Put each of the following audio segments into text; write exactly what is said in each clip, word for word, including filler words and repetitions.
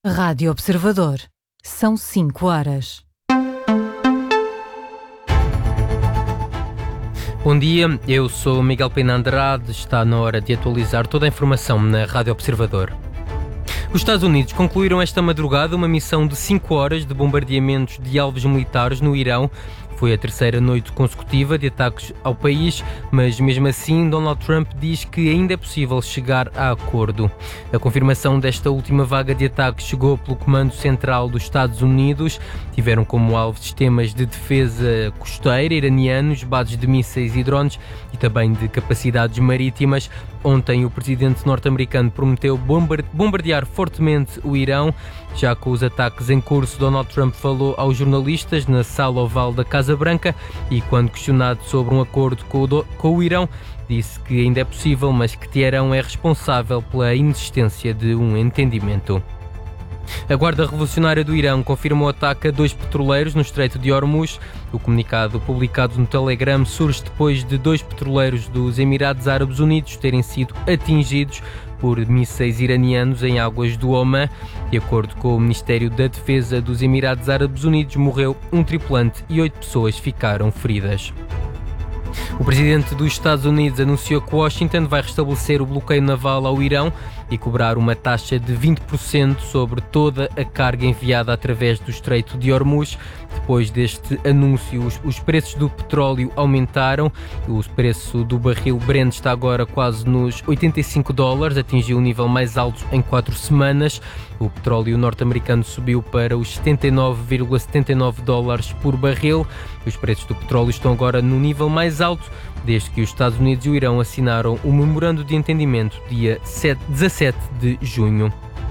Rádio Observador. São cinco horas. Bom dia, eu sou Miguel Pena Andrade. Está na hora de atualizar toda a informação na Rádio Observador. Os Estados Unidos concluíram esta madrugada uma missão de cinco horas de bombardeamentos de alvos militares no Irão. Foi a terceira noite consecutiva de ataques ao país, mas mesmo assim Donald Trump diz que ainda é possível chegar a acordo. A confirmação desta última vaga de ataques chegou pelo Comando Central dos Estados Unidos. Tiveram como alvo sistemas de defesa costeira iranianos, bases de mísseis e drones e também de capacidades marítimas. Ontem o presidente norte-americano prometeu bombardear fortemente o Irão. Já com os ataques em curso, Donald Trump falou aos jornalistas na sala oval da Casa Branca e, quando questionado sobre um acordo com o, do, com o Irão, disse que ainda é possível, mas que Teherão é responsável pela inexistência de um entendimento. A Guarda Revolucionária do Irão confirmou o ataque a dois petroleiros no Estreito de Hormuz. O comunicado publicado no Telegram surge depois de dois petroleiros dos Emirados Árabes Unidos terem sido atingidos por mísseis iranianos em águas do Omã. De acordo com o Ministério da Defesa dos Emirados Árabes Unidos, morreu um tripulante e oito pessoas ficaram feridas. O presidente dos Estados Unidos anunciou que Washington vai restabelecer o bloqueio naval ao Irão e cobrar uma taxa de vinte por cento sobre toda a carga enviada através do Estreito de Hormuz. Depois deste anúncio, os, os preços do petróleo aumentaram. O preço do barril Brent está agora quase nos oitenta e cinco dólares, atingiu o nível mais alto em quatro semanas. O petróleo norte-americano subiu para os setenta e nove vírgula setenta e nove dólares por barril. Os preços do petróleo estão agora no nível mais alto desde que os Estados Unidos e o Irão assinaram o memorando de entendimento dia dezassete de junho.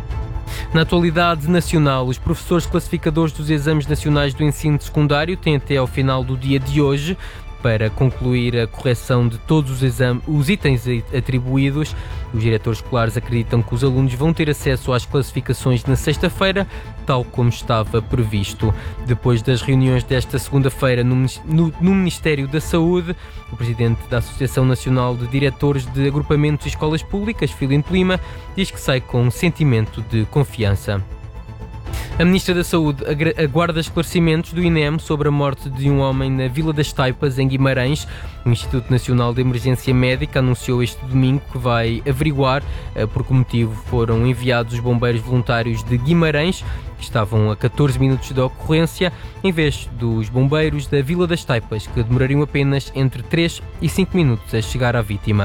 Na atualidade nacional, os professores classificadores dos exames nacionais do ensino secundário têm até ao final do dia de hoje para concluir a correção de todos os, exames, os itens atribuídos. Os diretores escolares acreditam que os alunos vão ter acesso às classificações na sexta-feira, tal como estava previsto. Depois das reuniões desta segunda-feira no, no, no Ministério da Saúde, o presidente da Associação Nacional de Diretores de Agrupamentos e Escolas Públicas, Filinto Lima, diz que sai com um sentimento de confiança. A Ministra da Saúde aguarda esclarecimentos do I N E M sobre a morte de um homem na Vila das Taipas, em Guimarães. O Instituto Nacional de Emergência Médica anunciou este domingo que vai averiguar por que motivo foram enviados os bombeiros voluntários de Guimarães, que estavam a catorze minutos da ocorrência, em vez dos bombeiros da Vila das Taipas, que demorariam apenas entre três e cinco minutos a chegar à vítima.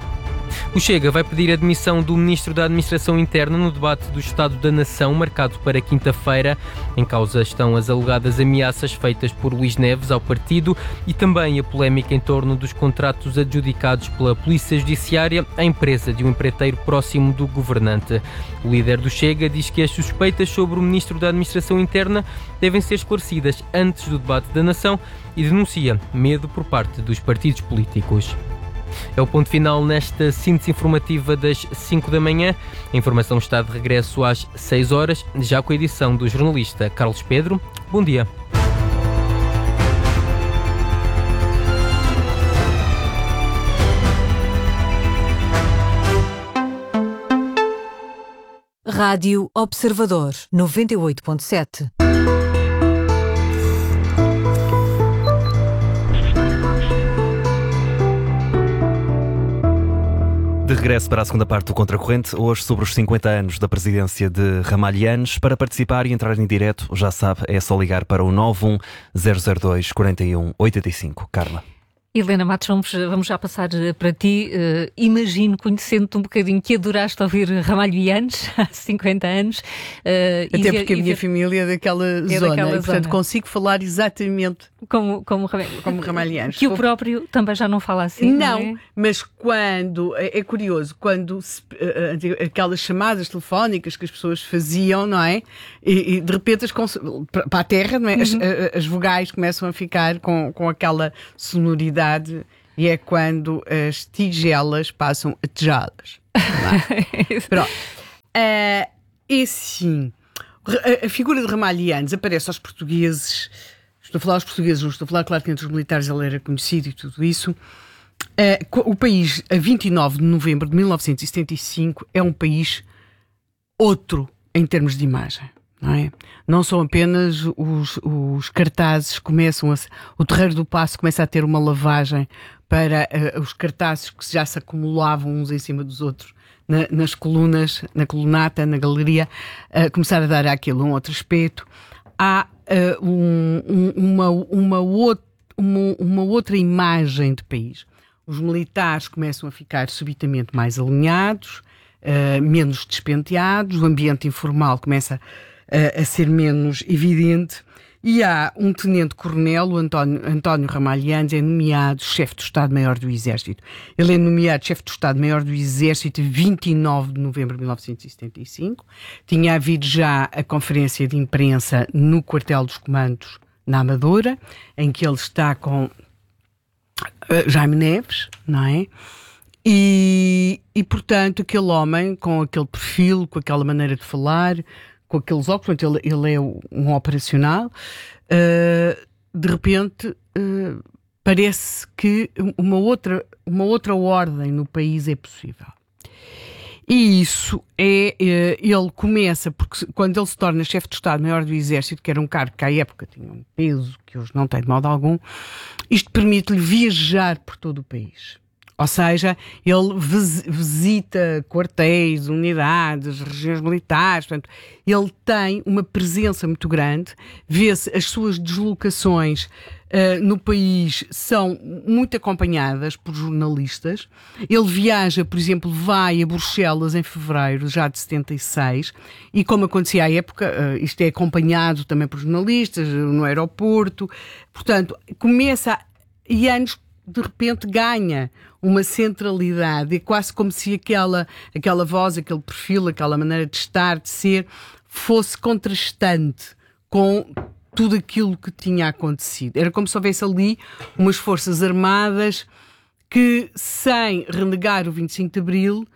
O Chega vai pedir a demissão do Ministro da Administração Interna no debate do Estado da Nação, marcado para quinta-feira. Em causa estão as alegadas ameaças feitas por Luís Neves ao partido e também a polémica em torno dos contratos adjudicados pela Polícia Judiciária à empresa de um empreiteiro próximo do governante. O líder do Chega diz que as suspeitas sobre o Ministro da Administração Interna devem ser esclarecidas antes do debate da Nação e denuncia medo por parte dos partidos políticos. É o ponto final nesta síntese informativa das cinco da manhã. A informação está de regresso às seis horas, já com a edição do jornalista Carlos Pedro. Bom dia. Rádio Observador, noventa e oito ponto sete. De regresso para a segunda parte do Contracorrente, hoje sobre os cinquenta anos da presidência de Ramalhianes. Para participar e entrar em direto, já sabe, é só ligar para o nove um zero zero dois quatro um oito cinco. Carla. Helena Matos, vamos, vamos já passar para ti. Uh, imagino, conhecendo-te um bocadinho, que adoraste ouvir Ramalhianes há cinquenta anos. Uh, Até porque ver, a minha ver... família é daquela é zona, daquela e, portanto zona. Consigo falar exatamente como, como, como Ramalhianes. Que o próprio também já não fala assim, não, não é? Mas quando, é, é curioso, quando se, uh, aquelas chamadas telefónicas que as pessoas faziam, não é? E, e de repente as, para a terra, não é? Uhum. As, as vogais começam a ficar com, com aquela sonoridade. E é quando as tigelas passam a tejadas. Pronto. Uh, e sim, a, a figura de Ramalhianes aparece aos portugueses. Estou a falar aos portugueses, não estou a falar, claro que entre os militares ele era conhecido e tudo isso. Uh, o país, a vinte e nove de novembro de mil novecentos e setenta e cinco, é um país outro. em termos de imagem. Não é? Não são apenas os, os cartazes, começam a, o Terreiro do Paço começa a ter uma lavagem para uh, os cartazes que já se acumulavam uns em cima dos outros na, nas colunas, na colunata, na galeria, uh, começar a dar àquilo um outro aspecto. Há uh, um, um, uma, uma, outra, uma, uma outra imagem de país. Os militares começam a ficar subitamente mais alinhados, uh, menos despenteados, o ambiente informal começa a, a ser menos evidente, e há um tenente-coronel, o António, António Ramalhianes, é nomeado chefe do Estado-Maior do Exército. Ele é nomeado chefe do Estado-Maior do Exército vinte e nove de novembro de mil novecentos e setenta e cinco. Tinha havido já a conferência de imprensa no quartel dos comandos na Amadora, em que ele está com uh, Jaime Neves, não é? E, e, portanto, aquele homem com aquele perfil, com aquela maneira de falar, com aqueles óculos, ele, ele é um operacional, uh, de repente uh, parece que uma outra, uma outra ordem no país é possível. E isso é, uh, ele começa, porque quando ele se torna chefe de Estado-Maior do Exército, que era um cargo que à época tinha um peso, que hoje não tem de modo algum, isto permite-lhe viajar por todo o país. Ou seja, ele visita quartéis, unidades, regiões militares, portanto, ele tem uma presença muito grande, vê-se as suas deslocações uh, no país são muito acompanhadas por jornalistas. Ele viaja, por exemplo, vai a Bruxelas em fevereiro, já de setenta e seis, e como acontecia à época, uh, isto é acompanhado também por jornalistas, no aeroporto, portanto, começa, a, e anos de repente ganha uma centralidade, é quase como se aquela, aquela voz, aquele perfil, aquela maneira de estar, de ser, fosse contrastante com tudo aquilo que tinha acontecido. Era como se houvesse ali umas forças armadas que, sem renegar o vinte e cinco de Abril,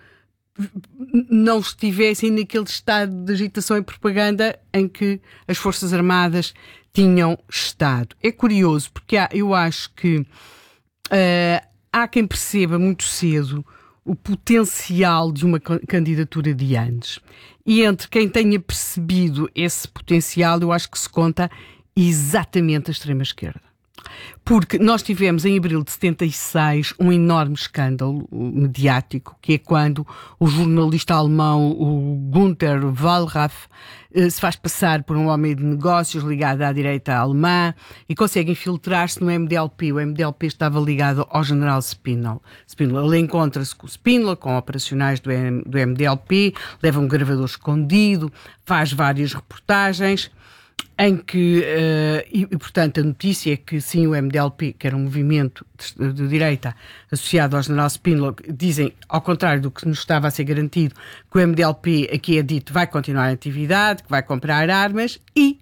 não estivessem naquele estado de agitação e propaganda em que as forças armadas tinham estado. É curioso, porque há, eu acho que Uh, há quem perceba muito cedo o potencial de uma candidatura de Yanes. E entre quem tenha percebido esse potencial, eu acho que se conta exatamente a extrema-esquerda. Porque nós tivemos em abril de setenta e seis um enorme escândalo mediático, que é quando o jornalista alemão, o Günther Wallraff, se faz passar por um homem de negócios ligado à direita alemã e consegue infiltrar-se no M D L P. O M D L P estava ligado ao general Spindler. Ele encontra-se com o Spindler, com operacionais do, M, do M D L P, leva um gravador escondido, faz várias reportagens, em que, uh, e, e portanto a notícia é que sim, o M D L P, que era um movimento de, de direita associado ao general Spindler, dizem, ao contrário do que nos estava a ser garantido, que o M D L P, aqui é dito, vai continuar a atividade, que vai comprar armas, e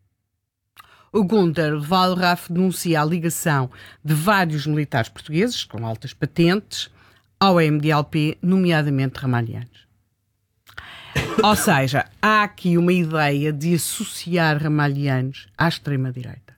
o Günther Wallraff denuncia a ligação de vários militares portugueses, com altas patentes, ao M D L P, nomeadamente Ramalhianes. Ou seja, há aqui uma ideia de associar Ramalhianes à extrema-direita.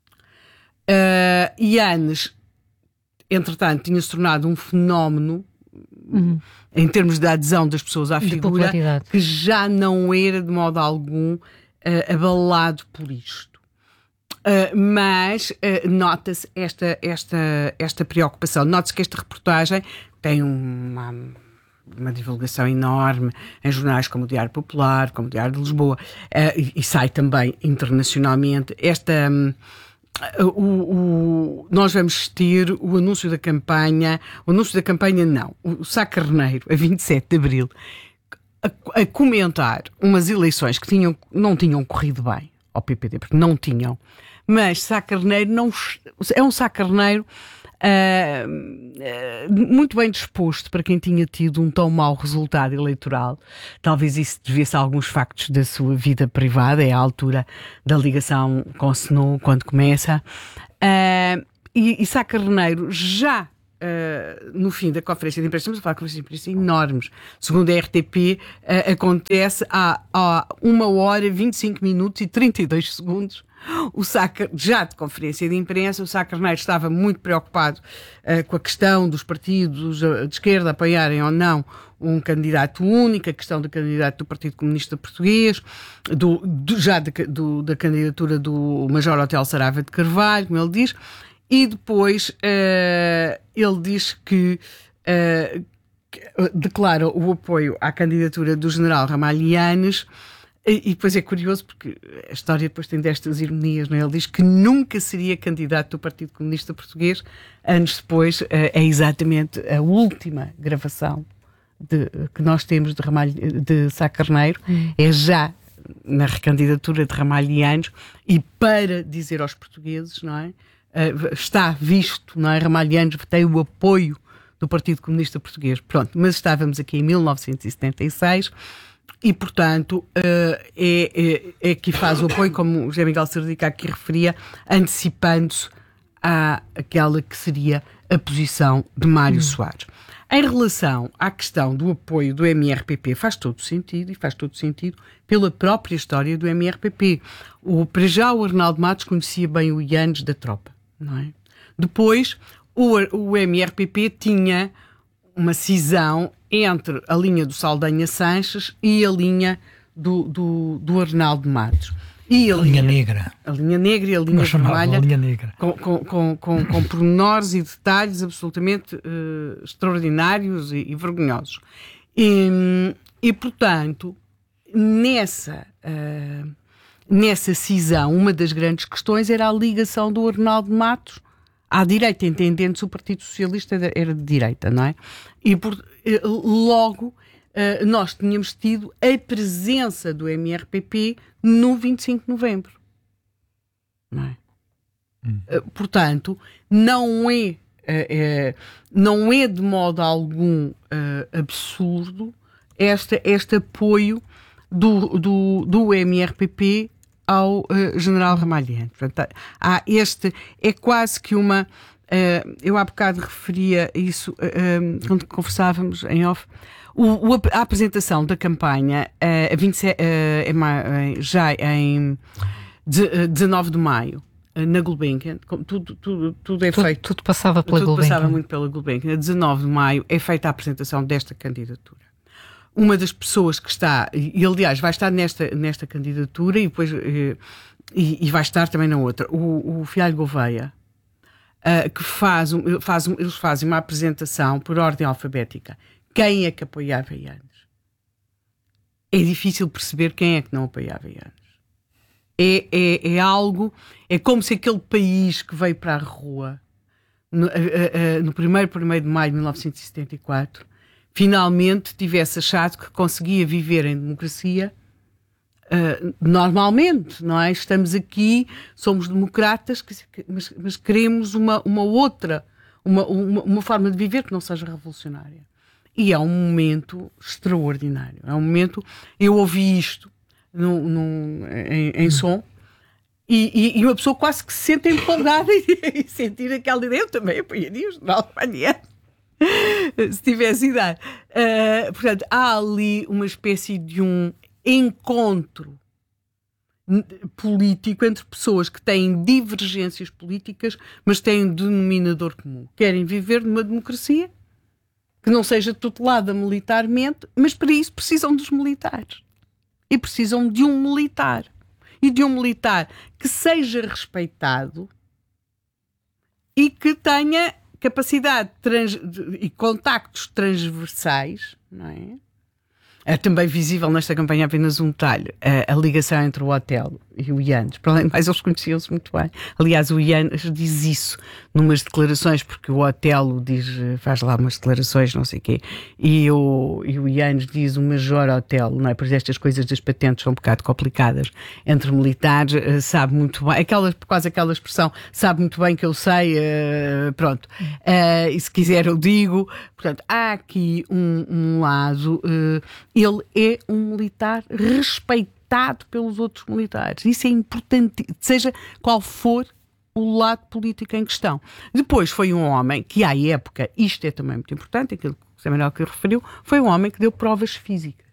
Uh, Yanes, entretanto, tinha-se tornado um fenómeno, uhum, em termos de adesão das pessoas à figura, que já não era de modo algum uh, abalado por isto. Uh, mas uh, nota-se esta, esta, esta preocupação. Nota-se que esta reportagem tem uma... uma divulgação enorme em jornais como o Diário Popular, como o Diário de Lisboa, uh, e, e sai também internacionalmente. Esta, um, o, o, nós vamos ter o anúncio da campanha, o anúncio da campanha não, o Sá Carneiro, a vinte e sete de Abril, a, a comentar umas eleições que tinham, não tinham corrido bem ao P P D, porque não tinham, mas Sá Carneiro não, é um Sá Carneiro Uh, uh, muito bem disposto para quem tinha tido um tão mau resultado eleitoral. Talvez isso devesse a alguns factos da sua vida privada, é a altura da ligação com o Snow, quando começa. Uh, e, e Sá Carneiro já Uh, no fim da conferência de imprensa, estamos a falar de conferências de imprensa enormes, segundo a R T P, uh, acontece há, há uma hora, vinte e cinco minutos e trinta e dois segundos. O Sá, já de conferência de imprensa, o Sá Carneiro estava muito preocupado uh, com a questão dos partidos de esquerda apoiarem ou não um candidato único, a questão do candidato do Partido Comunista Português, do, do, já de, do, da candidatura do Major Otelo Saraiva de Carvalho, como ele diz, e depois uh, ele diz que, uh, que declara o apoio à candidatura do general Ramalhianes. E, e depois é curioso porque a história depois tem destas ironias, não é? Ele diz que nunca seria candidato do Partido Comunista Português. Anos depois, é exatamente a última gravação de, que nós temos de, Ramalho, de Sá Carneiro, hum. é já na recandidatura de Ramalhianes, e para dizer aos portugueses, não é? Está visto, não é? Ramalhianes tem o apoio do Partido Comunista Português. Pronto, mas estávamos aqui em mil novecentos e setenta e seis. E, portanto, uh, é, é, é que faz o apoio, como o José Miguel Serdica aqui referia, antecipando-se àquela que seria a posição de Mário hum. Soares. Em relação à questão do apoio do M R P P, faz todo sentido, e faz todo sentido pela própria história do M R P P. O, para já o Arnaldo Matos conhecia bem o Ianes da tropa, não é? Depois, o, o M R P P tinha uma cisão entre a linha do Saldanha Sanches e a linha do, do, do Arnaldo Matos. E a, a linha, linha negra. A linha negra e a linha vermelha. A linha negra. Com, com, com, com, com pormenores e detalhes absolutamente uh, extraordinários e, e vergonhosos. E, e portanto, nessa, uh, nessa cisão, uma das grandes questões era a ligação do Arnaldo Matos à direita, entendendo-se o Partido Socialista era de direita, não é? E por, logo nós tínhamos tido a presença do M R P P no vinte e cinco de novembro. Não é? Hum. Portanto, não é, é, não é de modo algum absurdo este, este apoio do, do, do M R P P ao uh, general Ramalhianes. Portanto, há este, é quase que uma, uh, eu há bocado referia isso uh, um, quando conversávamos em off, o, o, a apresentação da campanha uh, a vinte e sete, uh, já em de, uh, dezanove de maio, uh, na Gulbenkian, tudo, tudo, tudo é tudo, feito. Tudo passava pela tudo Gulbenkian. Passava muito pela Gulbenkian. A dezanove de maio é feita a apresentação desta candidatura. Uma das pessoas que está, e aliás vai estar nesta, nesta candidatura e depois e, e vai estar também na outra, o, o Fialho Gouveia, uh, que faz, um, faz um, eles fazem uma apresentação por ordem alfabética. Quem é que apoiava Ianes? É difícil perceber quem é que não apoiava Ianes. É, é, é algo, é como se aquele país que veio para a rua no, uh, uh, no primeiro, primeiro de maio de mil novecentos e setenta e quatro finalmente tivesse achado que conseguia viver em democracia uh, normalmente, não é? Estamos aqui, somos democratas, mas, mas queremos uma, uma outra, uma, uma, uma forma de viver que não seja revolucionária. E é um momento extraordinário. É um momento... Eu ouvi isto no, no, em, em som e, e, e uma pessoa quase que se sente empolgada e, e sentir aquela ideia. Eu também apoiaria o general Ramalhianes se tivesse idade. Uh, portanto, há ali uma espécie de um encontro político entre pessoas que têm divergências políticas, mas têm um denominador comum. Querem viver numa democracia que não seja tutelada militarmente, mas para isso precisam dos militares. E precisam de um militar. E de um militar que seja respeitado e que tenha capacidade trans, e contactos transversais, não é? É também visível nesta campanha apenas um detalhe, a, a ligação entre o Otelo e o Ianes. Para além de mais, eles conheciam-se muito bem. Aliás, o Ianes diz isso numas declarações, porque o Otelo diz, faz lá umas declarações, não sei o quê, e o, e o Ianes diz o Major Otelo, não é? Pois estas coisas das patentes são um bocado complicadas entre militares, sabe muito bem, aquela, quase aquela expressão, sabe muito bem que eu sei, uh, pronto. Uh, e se quiser eu digo. Portanto, há aqui um, um lado... Uh, ele é um militar respeitado pelos outros militares. Isso é importante, seja qual for o lado político em questão. Depois foi um homem que, à época, isto é também muito importante, aquilo que o José Manuel que referiu, foi um homem que deu provas físicas.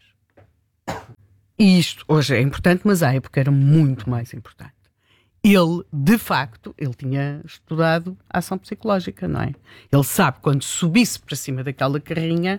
E isto hoje é importante, mas à época era muito mais importante. Ele, de facto, ele tinha estudado ação psicológica, não é? Ele sabe, quando subisse para cima daquela carrinha,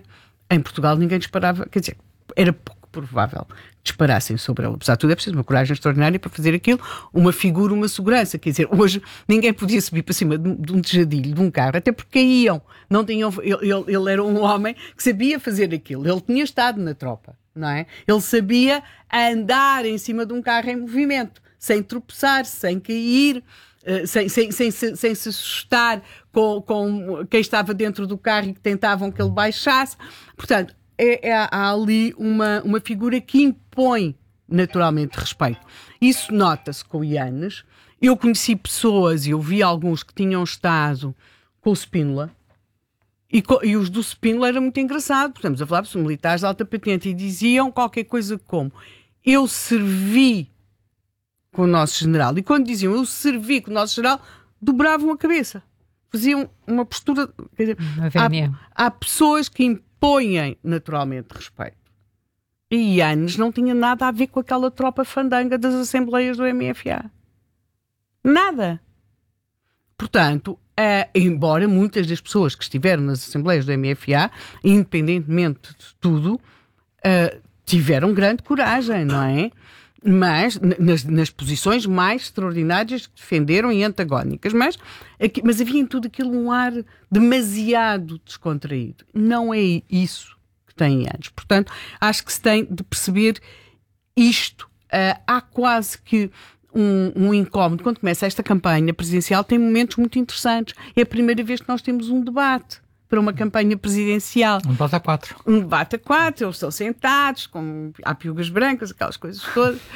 em Portugal ninguém disparava, quer dizer, era pouco provável que disparassem sobre ele. Apesar de tudo, é preciso uma coragem extraordinária para fazer aquilo, uma figura, uma segurança. Quer dizer, hoje ninguém podia subir para cima de um, de um tejadilho, de um carro, até porque caíam. Não tinham, ele, ele, ele era um homem que sabia fazer aquilo. Ele tinha estado na tropa, não é? Ele sabia andar em cima de um carro em movimento, sem tropeçar, sem cair, uh, sem, sem, sem, sem, sem se assustar com, com quem estava dentro do carro e que tentavam que ele baixasse. Portanto, É, é, há ali uma, uma figura que impõe naturalmente respeito. Isso nota-se com o Yanes. Eu conheci pessoas, e eu vi alguns que tinham estado com o Spínola, e, co, e os do Spínola era muito engraçado, estamos a falar de militares de alta patente, e diziam qualquer coisa como: eu servi com o nosso general. E quando diziam eu servi com o nosso general, dobravam a cabeça, faziam uma postura. Quer dizer, há, há pessoas que impõem naturalmente respeito. E Yanes não tinha nada a ver com aquela tropa fandanga das assembleias do M F A. Nada. Portanto, uh, embora muitas das pessoas que estiveram nas assembleias do M F A, independentemente de tudo, uh, tiveram grande coragem, não é? Mas nas, nas posições mais extraordinárias que defenderam e antagónicas, mas, aqui, mas havia em tudo aquilo um ar demasiado descontraído. Não é isso que tem Yanes. Portanto, acho que se tem de perceber isto. Uh, há quase que um, um incómodo. Quando começa esta campanha presidencial, tem momentos muito interessantes. É a primeira vez que nós temos um debate para uma campanha presidencial. Um debate a quatro. Um debate a quatro, eles estão sentados, com há piugas brancas, aquelas coisas todas. Uh,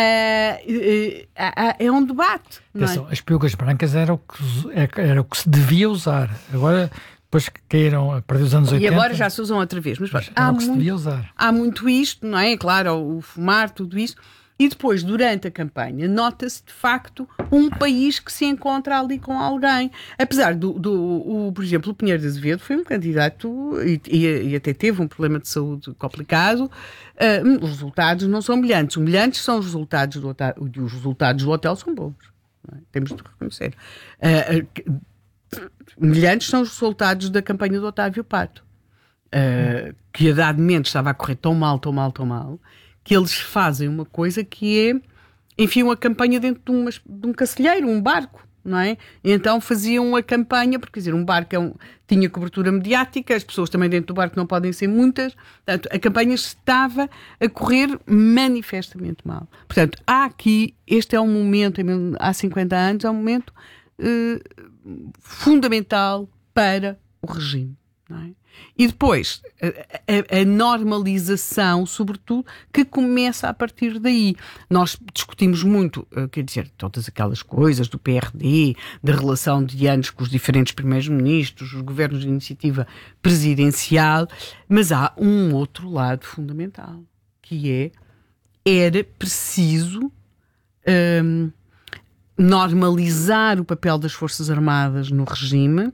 uh, uh, é um debate. Atenção, não é? As piugas brancas era o, que, era o que se devia usar. Agora, depois que caíram a partir dos anos oitenta... E agora já se usam outra vez. Mas, mas há, o que se muito, devia usar. há muito isto, não é? Claro, o fumar, tudo isto. E depois, durante a campanha, nota-se de facto um país que se encontra ali com alguém. Apesar do, do o, por exemplo, o Pinheiro de Azevedo foi um candidato e, e, e até teve um problema de saúde complicado. Uh, os resultados não são brilhantes. Humilhantes são os resultados do hotel, e os resultados do hotel são bons. Não é? Temos de reconhecer. Uh, uh, humilhantes são os resultados da campanha do Otávio Pato, uh, que a dado momento estava a correr tão mal, tão mal, tão mal, que eles fazem uma coisa que é, enfiam a campanha dentro de, uma, de um cacilheiro, um barco, não é? E então faziam a campanha, porque quer dizer, um barco é um, tinha cobertura mediática, as pessoas também dentro do barco não podem ser muitas, portanto, a campanha estava a correr manifestamente mal. Portanto, há aqui, este é um momento, há cinquenta anos, é um momento eh, fundamental para o regime, não é? E depois, a, a, a normalização, sobretudo, que começa a partir daí. Nós discutimos muito, quer dizer, todas aquelas coisas do P R D, da relação de Yanes com os diferentes primeiros-ministros, os governos de iniciativa presidencial, mas há um outro lado fundamental, que é, era preciso hum, normalizar o papel das Forças Armadas no regime,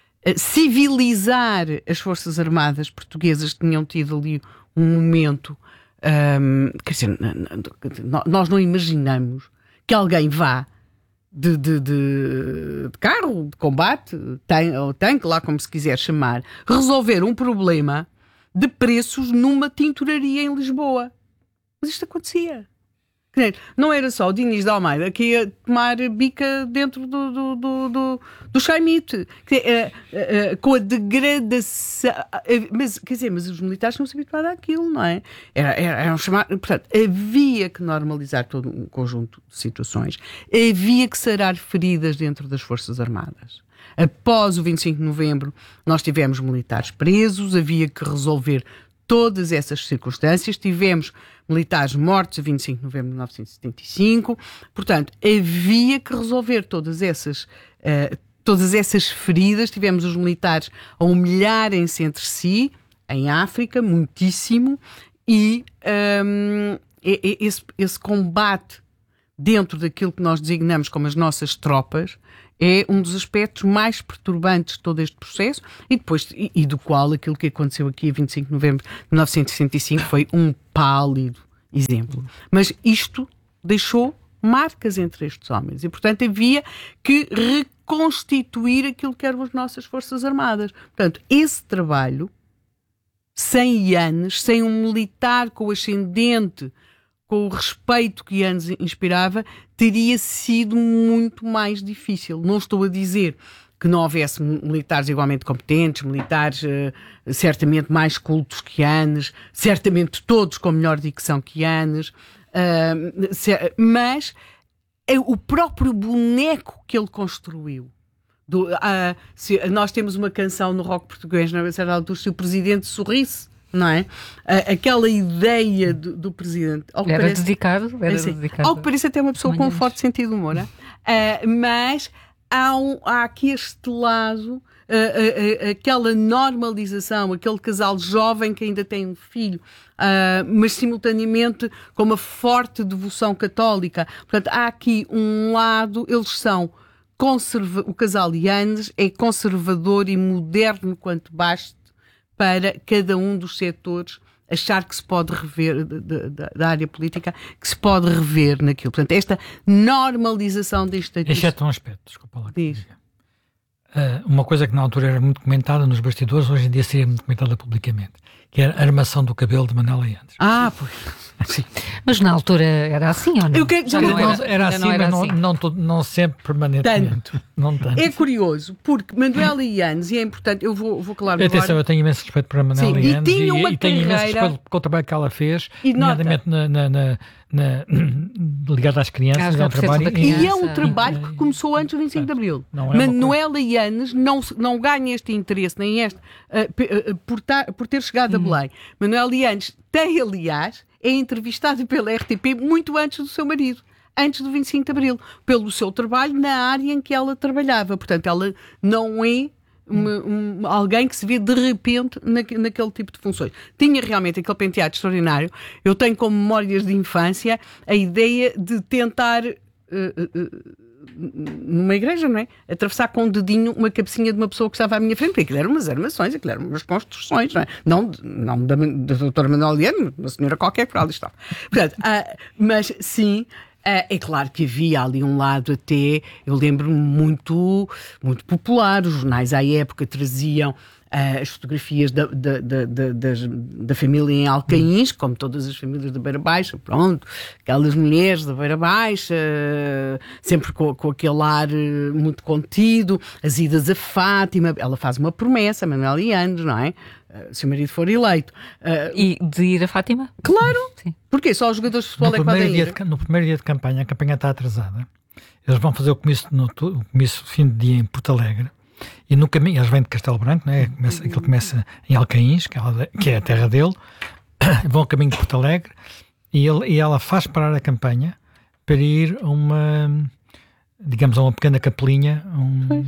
civilizar as Forças Armadas portuguesas, que tinham tido ali um momento, um, quer dizer, nós não imaginamos que alguém vá de, de, de, de carro, de combate, tem, ou tanque, lá como se quiser chamar, resolver um problema de preços numa tinturaria em Lisboa. Mas isto acontecia. Não era só o Diniz de Almeida que ia tomar bica dentro do, do, do, do, do Chaimite, com a degradação. Mas, quer dizer, mas os militares não se habituaram àquilo, não é? Era, era, era um chamado, portanto, havia que normalizar todo um conjunto de situações, havia que sarar feridas dentro das Forças Armadas. Após o vinte e cinco de novembro, nós tivemos militares presos, havia que resolver todas essas circunstâncias. Tivemos militares mortos a vinte e cinco de novembro de mil novecentos e setenta e cinco. Portanto, havia que resolver todas essas, uh, todas essas feridas. Tivemos os militares a humilharem-se entre si, em África, muitíssimo, e um, esse, esse combate dentro daquilo que nós designamos como as nossas tropas é um dos aspectos mais perturbantes de todo este processo e, depois, e, e do qual aquilo que aconteceu aqui a vinte e cinco de novembro de mil novecentos e sessenta e cinco foi um pálido exemplo. Mas isto deixou marcas entre estes homens e, portanto, havia que reconstituir aquilo que eram as nossas Forças Armadas. Portanto, esse trabalho sem Yanes, sem um militar com o ascendente, com o respeito que Yanes inspirava, teria sido muito mais difícil. Não estou a dizer que não houvesse militares igualmente competentes, militares uh, certamente mais cultos que Yanes, certamente todos com melhor dicção que Yanes, uh, se, mas é o próprio boneco que ele construiu. Do, uh, se, nós temos uma canção no rock português, na certa altura, se o presidente sorrisse, não é? Uh, aquela ideia do, do presidente. Era parece, dedicado, era assim, dedicado. ao que parece até uma pessoa com um forte sentido de humor, uh, mas há, um, há aqui este lado, uh, uh, uh, aquela normalização, aquele casal jovem que ainda tem um filho, uh, mas simultaneamente com uma forte devoção católica. Portanto, há aqui um lado, eles são conserva- o casal Yanes é conservador e moderno quanto baste para cada um dos setores achar que se pode rever, de, de, de, da área política, que se pode rever naquilo. Portanto, esta normalização deste... Exceto um aspecto, desculpa lá. Diz. Uh, uma coisa que na altura era muito comentada nos bastidores, hoje em dia seria muito comentada publicamente, que era a armação do cabelo de Manuela Yanes. Ah, pois. Sim. Mas na altura era assim ou não? Eu quero dizer Já uma não coisa. Era, era já assim, não era mas não, assim. não, to- não sempre permanentemente. Tanto. Não tanto. É curioso, porque Manuela Yanes, e é importante, eu vou, vou calar-me Atenção, agora... eu tenho imenso respeito para a Manuela Sim, e Yanes tinha uma e tenho imenso carreira- respeito pelo trabalho que ela fez, E nota- nomeadamente na, na, na, na, ligado às crianças. Às é um adolescentes trabalho da E criança. é um trabalho e- que começou antes do vinte e cinco de Abril. Não é uma Manuela Yanes não, se- não ganha este interesse, nem este, uh, p- uh, por, ta- por ter chegado a Belém. Manuela Yanes tem, aliás, é entrevistada pela R T P muito antes do seu marido, antes do vinte e cinco de Abril, pelo seu trabalho na área em que ela trabalhava. Portanto, ela não é uma, um, alguém que se vê de repente naque, naquele tipo de funções. Tinha realmente aquele penteado extraordinário. Eu tenho como memórias de infância a ideia de tentar... Uh, uh, uh, numa igreja, não é? Atravessar com o dedinho uma cabecinha de uma pessoa que estava à minha frente, porque aquilo eram umas armações, aquilo eram umas construções, não é? Não, não da, da doutora Manuela Yanes, uma senhora qualquer que ali estava. Portanto, ah, mas sim, ah, é claro que havia ali um lado até, eu lembro-me, muito, muito popular. Os jornais à época traziam Uh, as fotografias da, da, da, da, das, da família em Alcaíns, como todas as famílias da Beira Baixa, pronto, aquelas mulheres da Beira Baixa, uh, sempre com, com aquele ar uh, muito contido, as idas a Fátima, ela faz uma promessa, Manuela Yanes, não é? Uh, se o marido for eleito. Uh, E de ir a Fátima? claro! Sim. Porquê? Só os jogadores de futebol No é que primeiro, podem dia ir? de, no primeiro dia de campanha, a campanha está atrasada. Eles vão fazer o comício, no, o comício de fim de dia em Porto Alegre. E no caminho, eles vêm de Castelo Branco, né? Começa, aquilo começa em Alcaíns, que, ela, que é a terra dele, vão a caminho de Porto Alegre e, ele, e ela faz parar a campanha para ir a uma, digamos, a uma pequena capelinha. Um...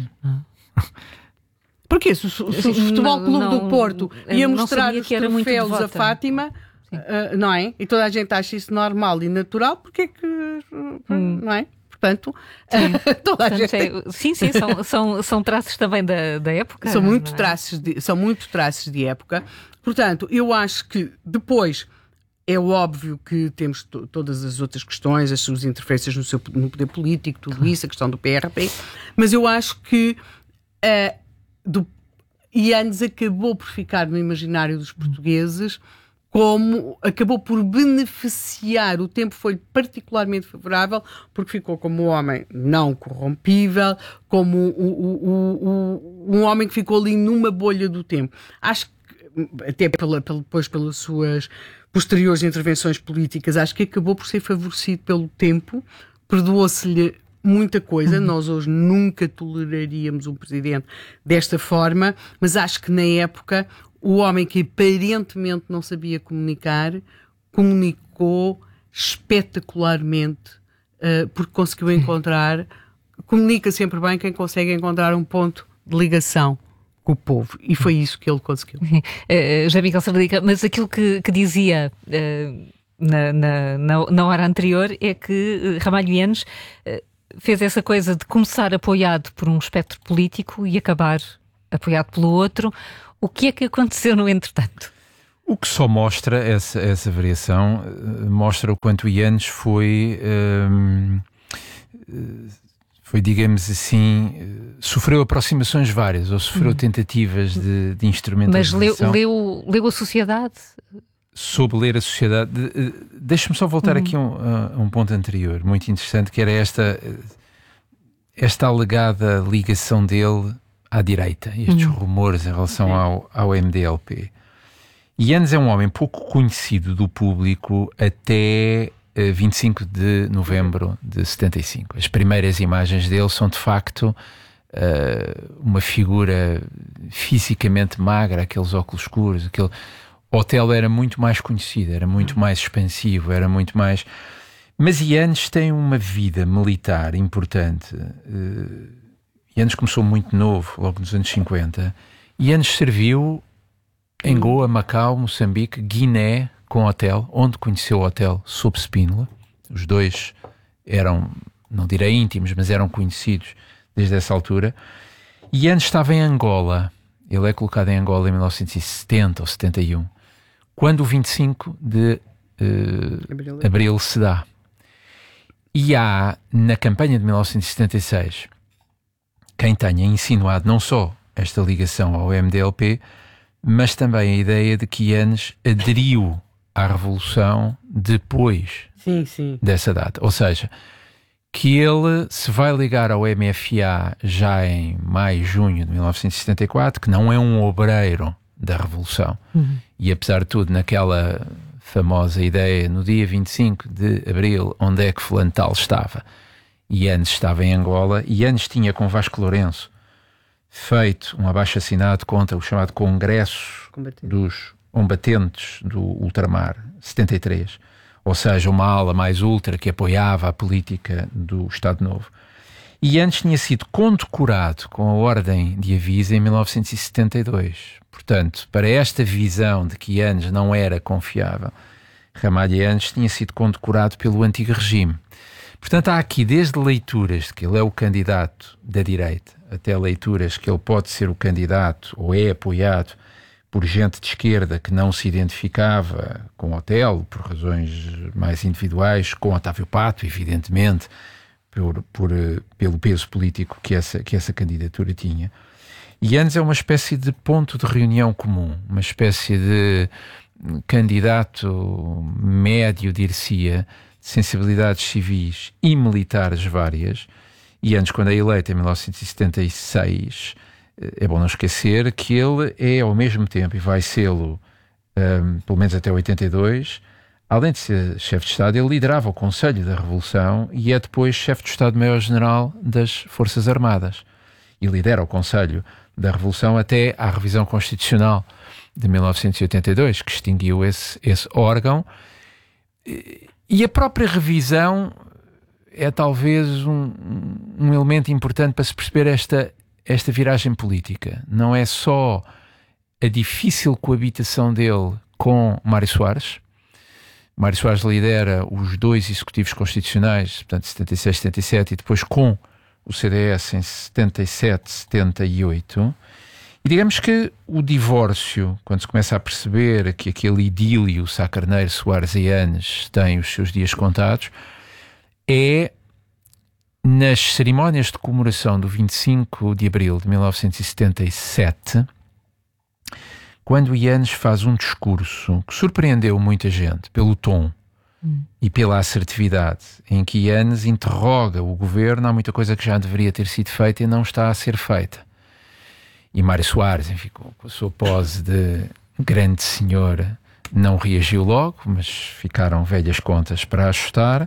Porquê? Se, se, se o Sim, Futebol não- Clube não- do Porto eu ia não mostrar sabia os que era muito troféus a devota. Fátima, uh, não é? E toda a gente acha isso normal e natural, porque é que... uh, não é? Portanto, toda a Portanto, gente... é- sim, sim, são, são, são traços também da, da época. São muito, não é? traços de, são muito traços de época. Portanto, eu acho que depois é óbvio que temos to- todas as outras questões, as suas interferências no, seu, no poder político, tudo claro. Isso, a questão do P R P, mas eu acho que uh, do, Yanes acabou por ficar no imaginário dos portugueses como acabou por beneficiar, o tempo foi particularmente favorável, porque ficou como um homem não corrompível, como um, um, um, um homem que ficou ali numa bolha do tempo. Acho que, até pela, pela, depois pelas suas posteriores intervenções políticas, acho que acabou por ser favorecido pelo tempo, perdoou-se-lhe muita coisa. Uhum. Nós hoje nunca toleraríamos um presidente desta forma, mas acho que na época o homem que aparentemente não sabia comunicar, comunicou espetacularmente, uh, porque conseguiu encontrar, comunica sempre bem quem consegue encontrar um ponto de ligação com o povo, e foi isso que ele conseguiu. Uh, já Miguel Sabradica, mas aquilo que, que dizia uh, na, na, na, na hora anterior é que uh, Ramalho Yanes uh, fez essa coisa de começar apoiado por um espectro político e acabar apoiado pelo outro. O que é que aconteceu no entretanto? O que só mostra essa, essa variação, uh, mostra o quanto Yanes foi, um, uh, foi, digamos assim, sofreu aproximações várias, ou sofreu hum. tentativas de, de instrumentalização. Mas leu, leu, leu a sociedade? Soube ler a sociedade. Deixa-me só voltar hum. aqui a um, a um ponto anterior, muito interessante, que era esta, esta alegada ligação dele à direita, estes hum. rumores em relação okay. ao, ao M D L P. Yanes é um homem pouco conhecido do público até uh, vinte e cinco de novembro de setenta e cinco. As primeiras imagens dele são de facto uh, uma figura fisicamente magra, aqueles óculos escuros, aquele... O Otelo era muito mais conhecido, era muito mais expansivo, era muito mais... Mas Yanes tem uma vida militar importante. Uh, Yanes começou muito novo, logo nos anos cinquenta. Yanes serviu em Goa, Macau, Moçambique, Guiné, com Otelo, onde conheceu o Otelo sob Spínola. Os dois eram, não direi íntimos, mas eram conhecidos desde essa altura. Yanes estava em Angola. Ele é colocado em Angola em mil novecentos e setenta ou setenta e um. Quando o vinte e cinco de uh, abril. abril se dá. E há, na campanha de mil novecentos e setenta e seis, quem tenha insinuado não só esta ligação ao M D L P, mas também a ideia de que Yanes aderiu à Revolução depois sim, sim. dessa data. Ou seja, que ele se vai ligar ao M F A já em maio, junho de mil novecentos e setenta e quatro, que não é um obreiro da Revolução. Uhum. E apesar de tudo, naquela famosa ideia, no dia vinte e cinco de abril, onde é que fulano tal estava? Yanes estava em Angola, e Yanes tinha com Vasco Lourenço feito um abaixo-assinado contra o chamado Congresso Combatente. dos Combatentes do Ultramar, setenta e três. Ou seja, uma ala mais ultra que apoiava a política do Estado Novo. E Yanes tinha sido condecorado com a Ordem de Aviso em mil novecentos e setenta e dois. Portanto, para esta visão de que Yanes não era confiável, Ramalho Yanes tinha sido condecorado pelo antigo regime. Portanto, há aqui desde leituras de que ele é o candidato da direita, até leituras que ele pode ser o candidato ou é apoiado por gente de esquerda que não se identificava com Otelo, por razões mais individuais, com Otávio Pato, evidentemente, por, por, pelo peso político que essa, que essa candidatura tinha. E Yanes é uma espécie de ponto de reunião comum, uma espécie de candidato médio, dir-se-ia, de sensibilidades civis e militares várias. E Yanes, quando é eleito em mil novecentos e setenta e seis, é bom não esquecer que ele é ao mesmo tempo, e vai sê-lo um, pelo menos até oitenta e dois, além de ser chefe de Estado, ele liderava o Conselho da Revolução e é depois chefe de Estado-Maior-General das Forças Armadas. E lidera o Conselho da Revolução até à revisão constitucional de mil novecentos e oitenta e dois, que extinguiu esse, esse órgão. E a própria revisão é talvez um, um elemento importante para se perceber esta, esta viragem política. Não é só a difícil coabitação dele com Mário Soares. Mário Soares lidera os dois executivos constitucionais, portanto setenta e seis, setenta e sete, e depois com o C D S em setenta e sete, setenta e oito. E digamos que o divórcio, quando se começa a perceber que aquele idílio Sá Carneiro, Soares e Yanes tem os seus dias contados, é nas cerimónias de comemoração do vinte e cinco de abril de mil novecentos e setenta e sete, quando Yanes faz um discurso que surpreendeu muita gente pelo tom hum. e pela assertividade, em que Yanes interroga o governo. Há muita coisa que já deveria ter sido feita e não está a ser feita. E Mário Soares, enfim, com a sua pose de grande senhor, não reagiu logo, mas ficaram velhas contas para ajustar.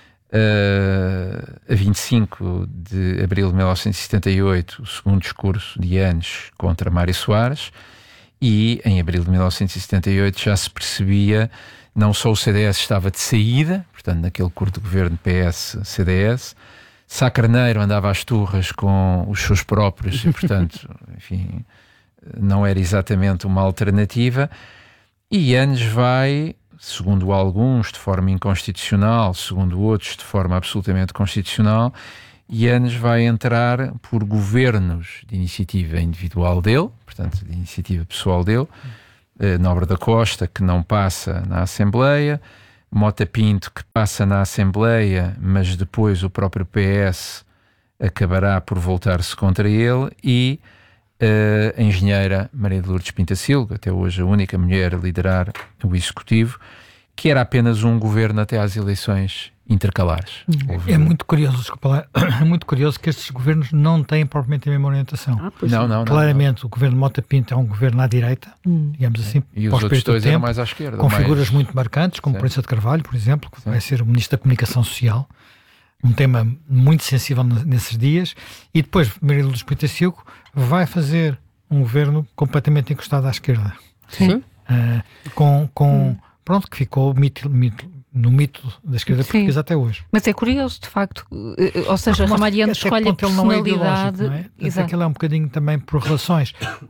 Uh, a vinte e cinco de abril de mil novecentos e setenta e oito, o segundo discurso de Yanes contra Mário Soares, e em abril de mil novecentos e setenta e oito já se percebia, não só o C D S estava de saída, portanto naquele curto governo P S C D S, Sá Carneiro andava às turras com os seus próprios e, portanto, enfim, não era exatamente uma alternativa. E Yanes vai, segundo alguns de forma inconstitucional, segundo outros de forma absolutamente constitucional, Yanes vai entrar por governos de iniciativa individual dele, portanto de iniciativa pessoal dele, Nobre da Costa, que não passa na Assembleia, Mota Pinto, que passa na Assembleia, mas depois o próprio P S acabará por voltar-se contra ele, e uh, a engenheira Maria de Lourdes Pintacilgo, até hoje a única mulher a liderar o Executivo, que era apenas um governo até às eleições intercalares. Houve... É muito curioso, desculpa lá, é muito curioso que estes governos não têm propriamente a mesma orientação. Ah, não, não, Claramente, não. o governo de Mota Pinto é um governo à direita, hum. digamos assim, e os outros dois eram mais à esquerda. Com mais... figuras muito marcantes, como Proença de Carvalho, por exemplo, que Sim. vai ser o Ministro da Comunicação Social, um tema muito sensível nesses dias, e depois Maria de Lourdes Pintacilgo vai fazer um governo completamente encostado à esquerda. Sim. Uh, com, com hum. pronto, que ficou mito, mito, no mito da esquerda Sim. portuguesa até hoje. Mas é curioso, de facto, ou seja, Ramalhianos escolhe a personalidade... Não é? Exato. Aquilo é um bocadinho também por relações.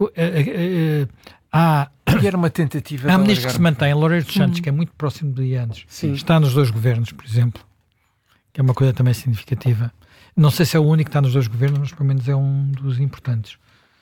Há... E era uma tentativa... Há ministros que se mantêm, Loureiro dos Santos, hum. que é muito próximo de Ianes, está nos dois governos, por exemplo, que é uma coisa também significativa. Não sei se é o único que está nos dois governos, mas pelo menos é um dos importantes.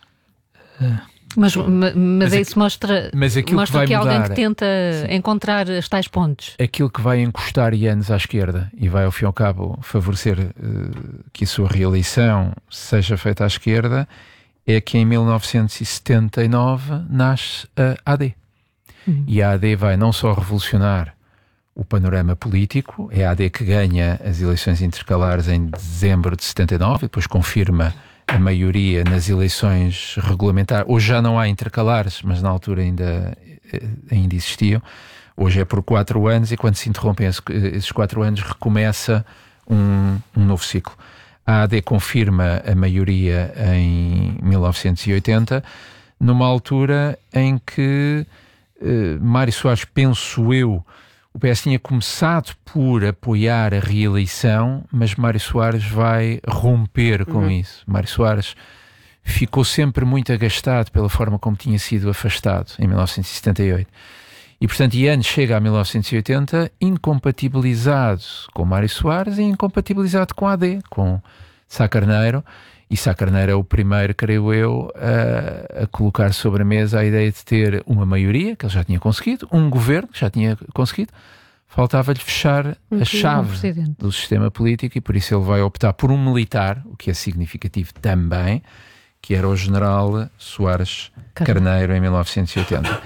Uh, Mas, mas, mas é isso mostra, mas mostra que, que é alguém mudar, que tenta sim. encontrar as tais pontes. Aquilo que vai encostar Ianes à esquerda e vai, ao fim e ao cabo, favorecer uh, que a sua reeleição seja feita à esquerda, é que em mil novecentos e setenta e nove nasce a A D. Uhum. E a A D vai não só revolucionar o panorama político, é a A D que ganha as eleições intercalares em dezembro de setenta e nove, e depois confirma a maioria nas eleições regulamentares. Hoje já não há intercalares, mas na altura ainda, ainda existiam. Hoje é por quatro anos, e quando se interrompem esses quatro anos recomeça um, um novo ciclo. A A D confirma a maioria em mil novecentos e oitenta, numa altura em que uh, Mário Soares, penso eu, o P S tinha começado por apoiar a reeleição, mas Mário Soares vai romper com uhum. isso. Mário Soares ficou sempre muito agastado pela forma como tinha sido afastado em mil novecentos e setenta e oito. E, portanto, Ianes chega a mil novecentos e oitenta incompatibilizado com Mário Soares e incompatibilizado com a A D, com Sá Carneiro. E Sá Carneiro é o primeiro, creio eu, a, a colocar sobre a mesa a ideia de ter uma maioria, que ele já tinha conseguido, um governo que já tinha conseguido. Faltava-lhe fechar um a chave do sistema político, e por isso ele vai optar por um militar, o que é significativo também, que era o general Soares Carneiro, Carneiro em mil novecentos e oitenta.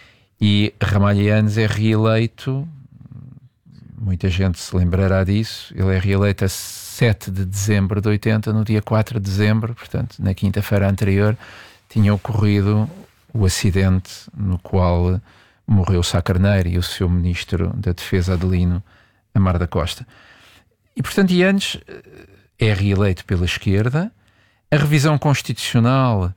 E Ramalhianes é reeleito, muita gente se lembrará disso, ele é reeleito a sete de dezembro de oitenta, no dia quatro de dezembro, portanto, na quinta-feira anterior, tinha ocorrido o acidente no qual morreu Sá Carneiro e o seu ministro da Defesa, Adelino Amar da Costa. E, portanto, Ianes é reeleito pela esquerda. A revisão constitucional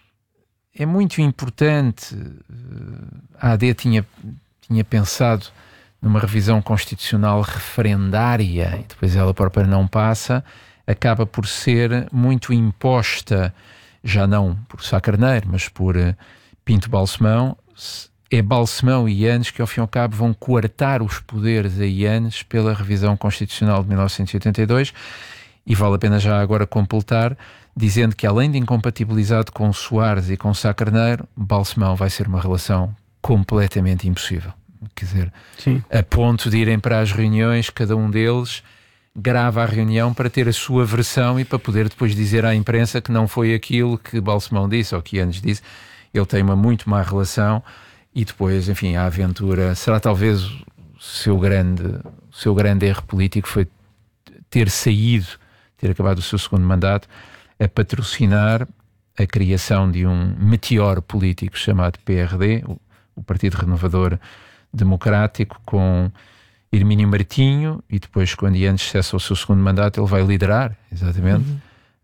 é muito importante. A A D tinha, tinha pensado numa revisão constitucional referendária, e depois ela própria não passa, acaba por ser muito imposta, já não por Sá Carneiro, mas por Pinto Balsemão. É Balsemão e Ianes que, ao fim e ao cabo, vão coartar os poderes a Ianes pela revisão constitucional de mil novecentos e oitenta e dois, e vale a pena já agora completar, dizendo que, além de incompatibilizado com Soares e com Sá Carneiro, Balsemão vai ser uma relação completamente impossível. Quer dizer, Sim. a ponto de irem para as reuniões, cada um deles grava a reunião para ter a sua versão e para poder depois dizer à imprensa que não foi aquilo que Balsemão disse ou que Ianes disse. Ele tem uma muito má relação, e depois, enfim, a aventura será talvez o seu grande, o seu grande erro político, foi ter saído, ter acabado o seu segundo mandato a patrocinar a criação de um meteoro político chamado P R D, o, o Partido Renovador Democrático, com Hermínio Martinho, e depois, quando Ianes cessa o seu segundo mandato, ele vai liderar, exatamente, uhum.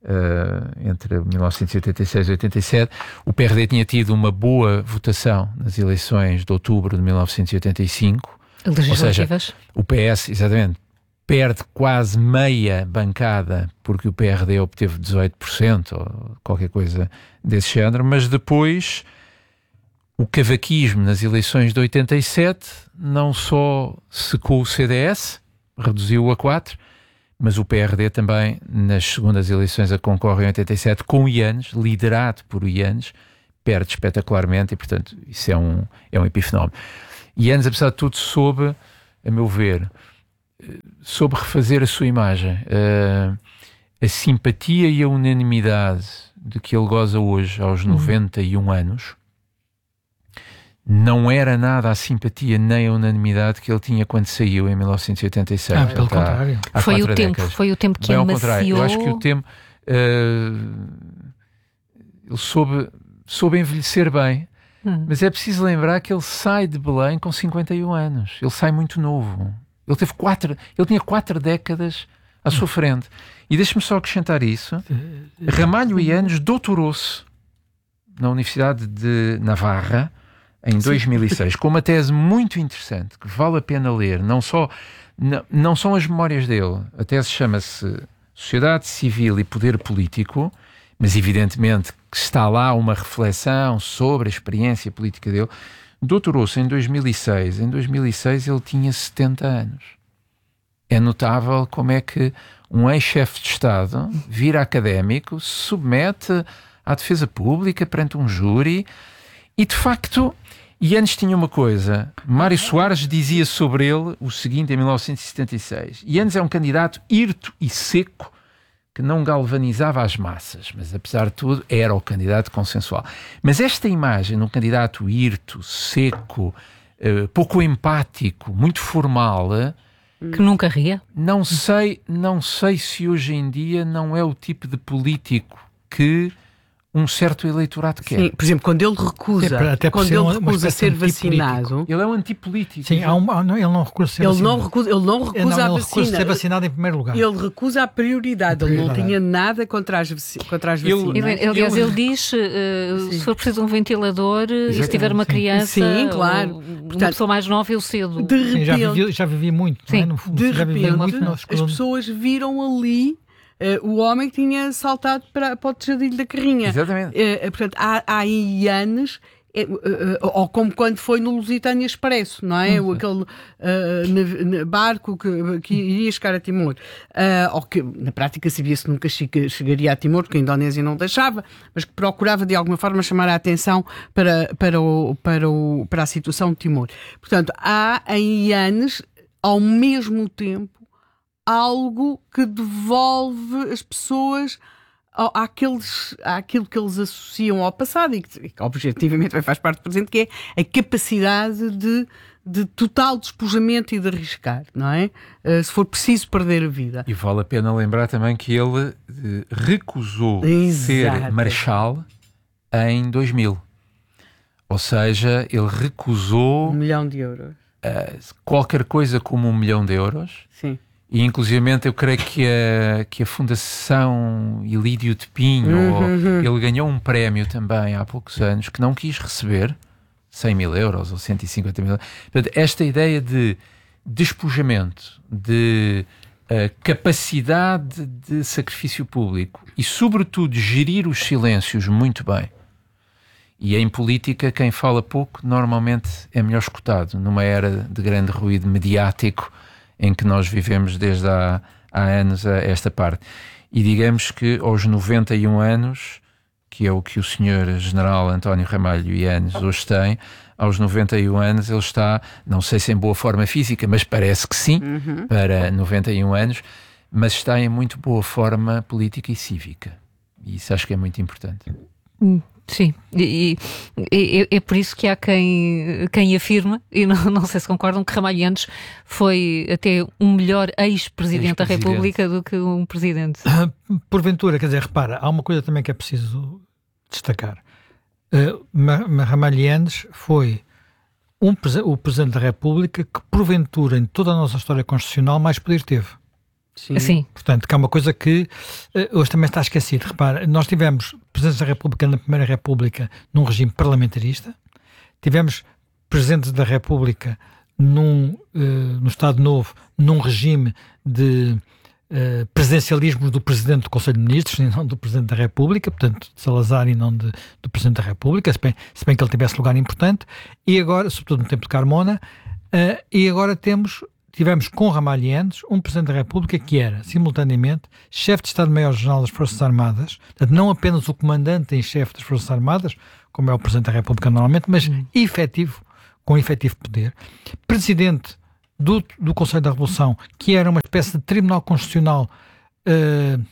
uh, entre mil novecentos e oitenta e seis e oitenta e sete. O P R D tinha tido uma boa votação nas eleições de outubro de mil novecentos e oitenta e cinco. Ou seja, o P S, exatamente, perde quase meia bancada, porque o P R D obteve dezoito por cento ou qualquer coisa desse género, mas depois o cavaquismo nas eleições de oitenta e sete não só secou o C D S, reduziu-o a quatro, mas o P R D também, nas segundas eleições a concorre em oitenta e sete, com Ianes, liderado por Ianes, perde espetacularmente, e portanto isso é um, é um epifenómeno. Ianes, apesar de tudo, soube, a meu ver, soube refazer a sua imagem. Uh, a simpatia e a unanimidade de que ele goza hoje, aos Uhum. noventa e um anos, não era nada a simpatia nem a unanimidade que ele tinha quando saiu em mil novecentos e oitenta e seis. Ah, pelo Portanto, há- contrário. há Foi quatro o tempo, décadas. foi o tempo que Bem ao contrário, amaciou. eu acho que o tempo uh, ele soube, soube envelhecer bem, Hum. mas é preciso lembrar que ele sai de Belém com cinquenta e um anos. Ele sai muito novo. Ele teve quatro, ele tinha quatro décadas à sua frente. E deixe-me só acrescentar isso. Ramalho Yanes doutorou-se na Universidade de Navarra em dois mil e seis, com uma tese muito interessante que vale a pena ler. Não só não, não são as memórias dele. A tese chama-se Sociedade Civil e Poder Político, mas evidentemente que está lá uma reflexão sobre a experiência política dele. Doutorou-se em dois mil e seis. Em dois mil e seis ele tinha setenta anos. É notável como é que um ex-chefe de Estado vira académico, se submete à defesa pública perante um júri e, de facto, e antes tinha uma coisa. Mário Soares dizia sobre ele o seguinte em mil novecentos e setenta e seis. Yanes é um candidato hirto e seco que não galvanizava as massas, mas, apesar de tudo, era o candidato consensual. Mas esta imagem de um candidato hirto, seco, uh, pouco empático, muito formal, Que nunca ria. não sei, não sei se hoje em dia não é o tipo de político que um certo eleitorado quer. Sim, por exemplo, quando ele recusa, Sim, até por quando ser ele uma- uma recusa espécie ser de antipolítico. vacinado, Ele é um antipolítico. Sim, há um, há- não, ele não recusa ser ele vacinado. não recusa, ele não recusa Ele não, a ele recusa vacina. ser vacinado em primeiro lugar. Ele recusa a prioridade. A Ele não prioridade. tinha nada contra as, vaci- contra as Ele- vacinas. Ele, ele, aliás, Eu- ele diz, eh, Sim. se for preciso um ventilador, eh, e se tiver uma Sim. criança, Sim, claro. ou uma Portanto, pessoa mais nova, eu cedo. De Sim, já, repente, vivi, já vivi muito, não é? Sim. No fundo, de já vivi repente muito nas as pessoas viram ali eh, o homem que tinha saltado para, para o tejadilho da carrinha. Exatamente. Eh, eh, portanto, há, há aí anos, eh, eh, eh, ou como quando foi no Lusitânia Expresso, não é? O, aquele eh, nav- na- barco que, que iria chegar a Timor. Eh, ou que na prática sabia-se que nunca chega- chegaria a Timor, porque a Indonésia não deixava, mas que procurava de alguma forma chamar a atenção para, para, o, para, o, para a situação de Timor. Portanto, há aí anos, ao mesmo tempo, algo que devolve as pessoas ao- àqueles, àquilo que eles associam ao passado e que, e que objetivamente também faz parte do presente, que é a capacidade de, de total despojamento e de arriscar, não é? Uh, se for preciso perder a vida. E vale a pena lembrar também que ele eh, recusou Exato. ser marechal em dois mil. Ou seja, ele recusou Um milhão de euros. eh, qualquer coisa como um milhão de euros. Sim. E inclusivamente eu creio que a, que a Fundação Ilídio de Pinho, Uhum, ou- uhum. ele ganhou um prémio também há poucos anos que não quis receber, cem mil euros ou cento e cinquenta mil euros. Portanto, esta ideia de despojamento, de uh, capacidade de sacrifício público e, sobretudo, gerir os silêncios muito bem. E em política, quem fala pouco normalmente é melhor escutado, numa era de grande ruído mediático em que nós vivemos desde há, há anos a esta parte. E digamos que aos noventa e um anos, que é o que o senhor General António Ramalho Yanes hoje tem, aos noventa e um anos ele está, não sei se em boa forma física, mas parece que sim, Uhum. para noventa e um anos, mas está em muito boa forma política e cívica. E isso acho que é muito importante. Hum, Sim, e, e- é, é por isso que há quem, quem afirma, e não, não sei se concordam, que Ramalho Yanes foi até um melhor ex-presidente da Ex-presidente. República do que um presidente. Porventura, quer dizer, repara, há uma coisa também que é preciso destacar. Uh, Ma- Ma- Ramalho Yanes foi um, prese- o Presidente da República que, porventura, em toda a nossa história constitucional, mais poder teve. Sim. Assim, Portanto, que é uma coisa que uh, hoje também está esquecido. Repara, nós tivemos Presidentes da República na Primeira República num regime parlamentarista, tivemos Presidentes da República num, uh, no Estado Novo num regime de uh, presidencialismo do Presidente do Conselho de Ministros e não do Presidente da República, portanto de Salazar e não de, do Presidente da República, se bem, se bem que ele tivesse lugar importante, e agora, sobretudo no tempo de Carmona, uh, e agora temos... Tivemos com Ramalho Yanes um Presidente da República que era, simultaneamente, chefe de Estado-Maior-General das Forças Armadas, portanto, não apenas o comandante em chefe das Forças Armadas, como é o Presidente da República normalmente, mas efetivo, com efetivo poder. Presidente do, do Conselho da Revolução, que era uma espécie de Tribunal Constitucional uh,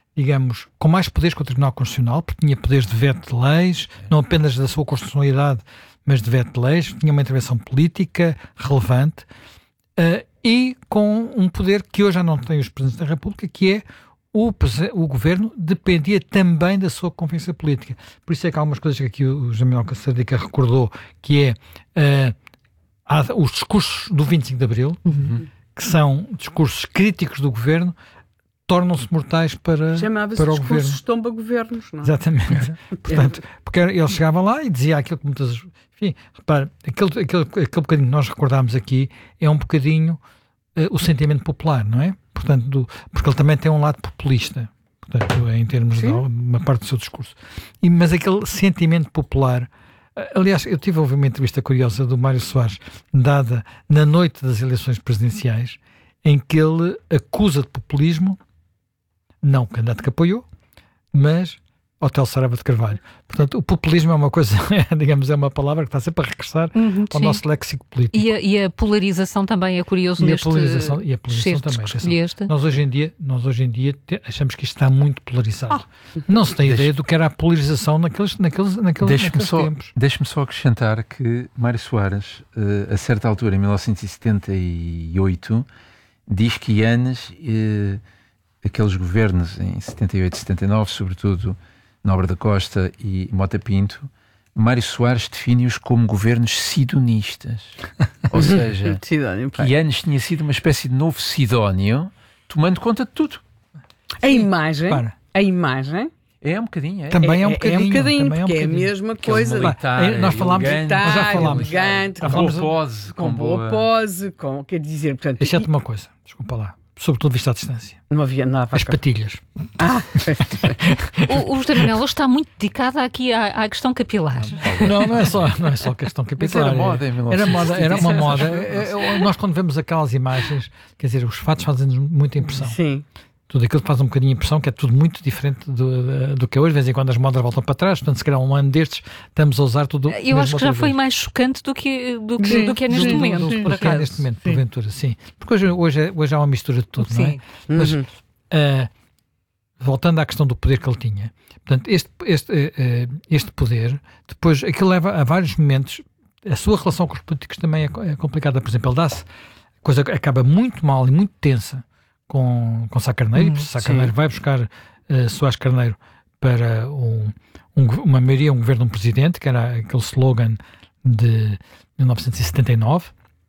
digamos, com mais poderes que o Tribunal Constitucional, porque tinha poderes de veto de leis, não apenas da sua constitucionalidade, mas de veto de leis, tinha uma intervenção política relevante, uh, e com um poder que hoje já não tem os Presidentes da República, que é o, o Governo dependia também da sua confiança política. Por isso é que há algumas coisas que aqui o José Manuel Caçadica recordou, que é uh, há os discursos do vinte e cinco de Abril, uhum. que são discursos críticos do Governo, tornam-se mortais para, Chamava-se para o Governo. discursos tomba-governos, não é? Exatamente. Portanto, porque ele chegava lá e dizia aquilo que muitas... Enfim, repare, aquele, aquele, aquele bocadinho que nós recordámos aqui é um bocadinho uh, o sentimento popular, não é? Portanto, do, porque ele também tem um lado populista, portanto, em termos Sim. de uma parte do seu discurso. E, mas aquele sentimento popular... Aliás, eu tive a ouvir uma entrevista curiosa do Mário Soares, dada na noite das eleições presidenciais, em que ele acusa de populismo não o candidato que apoiou, mas Hotel Saraiva de Carvalho. Portanto, o populismo é uma coisa, digamos, é uma palavra que está sempre a regressar uhum, ao sim. nosso léxico político. E a, e a polarização também é curioso e neste a polarização, e a polarização também. Nós hoje em dia, nós hoje em dia te, achamos que isto está muito polarizado. Ah. Não se tem Deixe... ideia do que era a polarização naqueles, naqueles, naqueles, Deixe-me naqueles só, tempos. Deixe-me só acrescentar que Mário Soares, uh, a certa altura, em mil novecentos e setenta e oito, diz que Yanes... Uh, aqueles governos em setenta e oito, setenta e nove, sobretudo Nobre da Costa e Mota Pinto, Mário Soares define-os como governos sidonistas. Ou seja, que Yanes tinha sido uma espécie de novo Sidónio, tomando conta de tudo. A imagem, Para. a imagem... É um bocadinho, é. Também é um bocadinho. É um bocadinho, porque é, um bocadinho. é a mesma coisa. Militar, é, nós falámos, militar, nós já falámos. Elegante, com boa pose. Com, com boa pose, com, quer dizer, portanto... Exceto uma coisa, desculpa lá. Sobretudo vista à distância. Não havia nada. As patilhas. Ah. o, o José Manuel está muito dedicado aqui à, à questão capilar. Não, não é só, não é só questão capilar. Era moda em era moda, era uma moda. É, nós quando vemos aquelas imagens, quer dizer, os fatos fazem-nos muita impressão. Sim. Tudo aquilo faz um bocadinho impressão que é tudo muito diferente do, do que é hoje. De vez em quando as modas voltam para trás, portanto, se calhar um ano destes estamos a usar tudo. Eu acho que já foi mais chocante do que, do que, sim, do que é neste sim, momento. Do, do, por acaso. É neste momento, sim. porventura, sim. Porque hoje, hoje, hoje há uma mistura de tudo, sim. não é? Mas, uhum. uh, voltando à questão do poder que ele tinha, portanto, este, este, uh, este poder, depois, aquilo leva a vários momentos. A sua relação com os políticos também é, é complicada. Por exemplo, ele dá-se, a coisa acaba muito mal e muito tensa com, com Sá Carneiro, hum, e Sá Carneiro vai buscar uh, Soares Carneiro para um, um, uma maioria, um governo, um presidente, que era aquele slogan de mil novecentos e setenta e nove,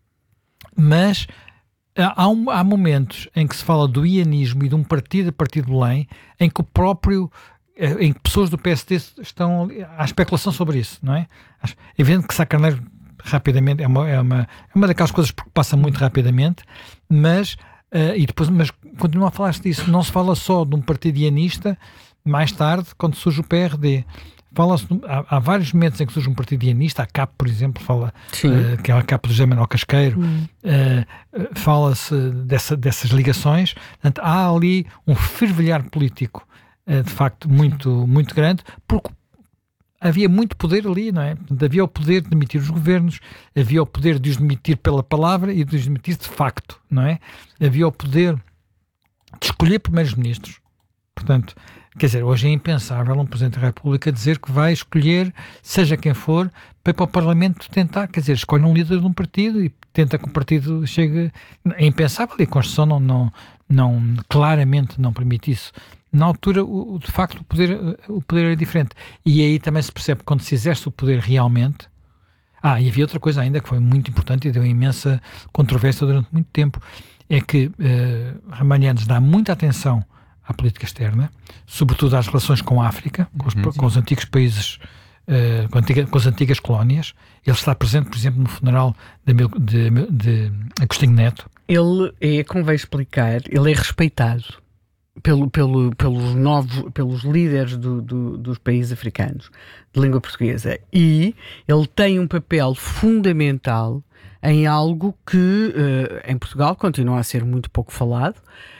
mas há, um, há momentos em que se fala do ianismo e de um partido a partir de Belém, em que o próprio, em que pessoas do P S D estão, há especulação sobre isso, não é? É evidente que Sá Carneiro rapidamente, é uma, é uma, é uma daquelas coisas que passa muito rapidamente, mas Uh, e depois, mas continua a falar-se disso. Não se fala só de um partido ianista. Mais tarde, quando surge o P R D, fala-se, há, há vários momentos em que surge um partido ianista. A C A P, por exemplo, fala, uh, que é a C A P do José Manuel Casqueiro, hum. uh, uh, fala-se dessa, dessas ligações. Portanto, há ali um fervilhar político uh, de facto muito, muito grande, porque havia muito poder ali, não é? Portanto, havia o poder de demitir os governos, havia o poder de os demitir pela palavra e de os demitir de facto, não é? Havia o poder de escolher primeiros-ministros. Portanto, quer dizer, hoje é impensável um Presidente da República dizer que vai escolher, seja quem for, para ir para o Parlamento tentar, quer dizer, escolhe um líder de um partido e tenta que o partido chegue... É impensável e a Constituição não, não, não, claramente não permite isso. Na altura, o, de facto, o poder, o poder era diferente. E aí também se percebe que quando se exerce o poder realmente... Ah, e havia outra coisa ainda que foi muito importante e deu imensa controvérsia durante muito tempo, é que uh, Ramalhianes dá muita atenção à política externa, sobretudo às relações com a África, com os, uhum, com os antigos países, uh, com, antiga, com as antigas colónias. Ele está presente, por exemplo, no funeral de, de, de, de Agostinho Neto. Ele é, como vai explicar, ele é respeitado Pelo, pelo, pelos, novos, pelos líderes do, do, dos países africanos de língua portuguesa, e ele tem um papel fundamental em algo que uh, em Portugal continua a ser muito pouco falado,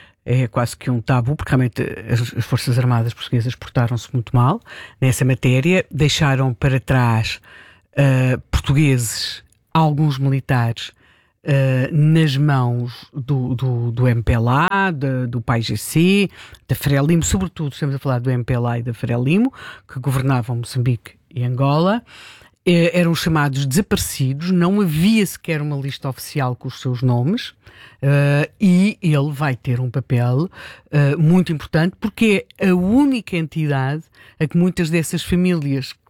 é quase que um tabu, porque realmente as, as Forças Armadas portuguesas portaram-se muito mal nessa matéria, deixaram para trás uh, portugueses, alguns militares, Uh, nas mãos do, do, do M P L A, de, do P A I G C, da Frelimo, sobretudo estamos a falar do M P L A e da Frelimo, que governavam Moçambique e Angola. Eh, eram chamados desaparecidos, não havia sequer uma lista oficial com os seus nomes, uh, e ele vai ter um papel uh, muito importante, porque é a única entidade a que muitas dessas famílias